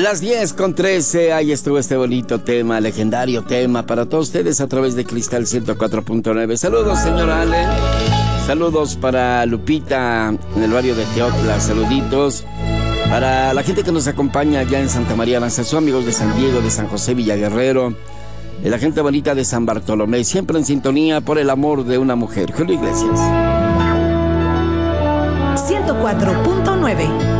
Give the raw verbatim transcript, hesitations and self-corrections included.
Las diez con trece, ahí estuvo este bonito tema, legendario tema para todos ustedes a través de Cristal ciento cuatro punto nueve. Saludos, señora Ale. Saludos para Lupita en el barrio de Teotla. Saluditos para la gente que nos acompaña allá en Santa María Aranzazú, amigos de San Diego, de San José Villaguerrero, de la gente bonita de San Bartolomé, siempre en sintonía por el amor de una mujer. Julio Iglesias. ciento cuatro punto nueve.